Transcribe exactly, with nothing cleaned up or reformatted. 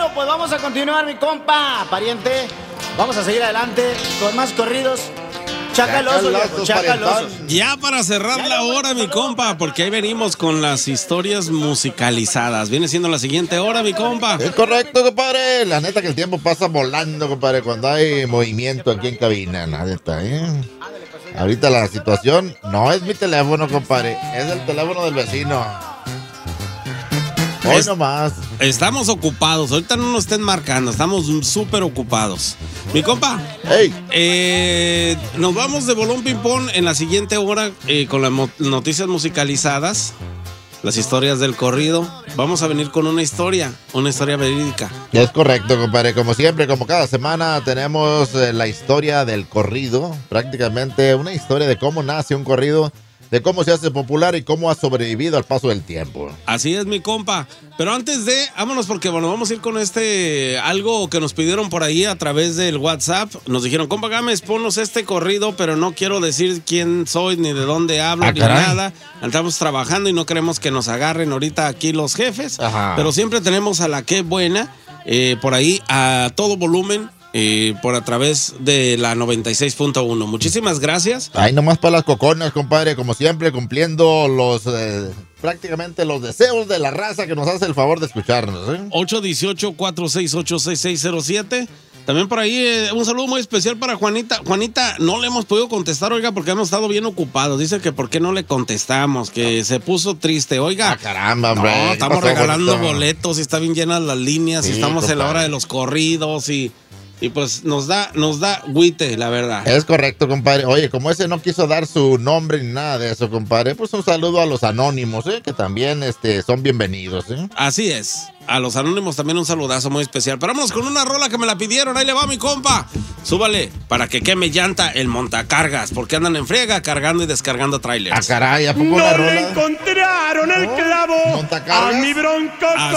pues vamos a continuar, mi compa, pariente. Vamos a seguir adelante con más corridos. Chacaloso, viejo, chacaloso. Ya para cerrar la hora, mi compa, porque ahí venimos con las historias musicalizadas. Viene siendo la siguiente hora, mi compa. Es correcto, compadre. La neta que el tiempo pasa volando, compadre, cuando hay movimiento aquí en cabina. La neta, ¿eh? Ahorita la situación no es mi teléfono, compadre. Es el teléfono del vecino. Hoy Es- nomás. Estamos ocupados. Ahorita no nos estén marcando. Estamos súper ocupados. Mi compa, ¡Ey! eh, nos vamos de Bolón Ping Pong en la siguiente hora eh, con las mo- noticias musicalizadas, las historias del corrido. Vamos a venir con una historia, una historia verídica. Es correcto, compadre. Como siempre, como cada semana, tenemos eh, la historia del corrido. Prácticamente una historia de cómo nace un corrido, de cómo se hace popular y cómo ha sobrevivido al paso del tiempo. Así es, mi compa. Pero antes de, vámonos porque bueno, vamos a ir con este, algo que nos pidieron por ahí a través del WhatsApp. Nos dijeron, compa Gámez, ponnos este corrido, pero no quiero decir quién soy, ni de dónde hablo, Ah, ni caray. nada. Estamos trabajando y no queremos que nos agarren ahorita aquí los jefes. Ajá. Pero siempre tenemos a la que buena, eh, por ahí a todo volumen, eh, por a través de la noventa y seis punto uno. Muchísimas gracias. Ahí nomás para las coconas, compadre, como siempre, cumpliendo los eh, prácticamente los deseos de la raza que nos hace el favor de escucharnos, ¿eh? ocho uno ocho, cuatro seis ocho, seis seis cero siete. También por ahí eh, un saludo muy especial para Juanita. Juanita, no le hemos podido contestar, oiga, porque hemos estado bien ocupados. Dice que por qué no le contestamos, que se puso triste. Oiga, Ah, caramba, hombre. no, ¿Qué estamos pasó, regalando bonito? boletos y está bien llenas las líneas y Sí, estamos en la compadre. hora de los corridos y, y pues nos da, nos da agüite, la verdad. Es correcto, compadre. Oye, como ese no quiso dar su nombre ni nada de eso, compadre, pues un saludo a los anónimos, ¿eh? Que también este, son bienvenidos, ¿eh? Así es. A los anónimos también un saludazo muy especial. Pero vámonos con una rola que me la pidieron. Ahí le va, mi compa. Súbale para que queme llanta el montacargas, porque andan en friega cargando y descargando Ah, trailers. caray, ¿a poco No una le rola? encontraron el Oh, clavo ¿montacargas? a mi bronco Así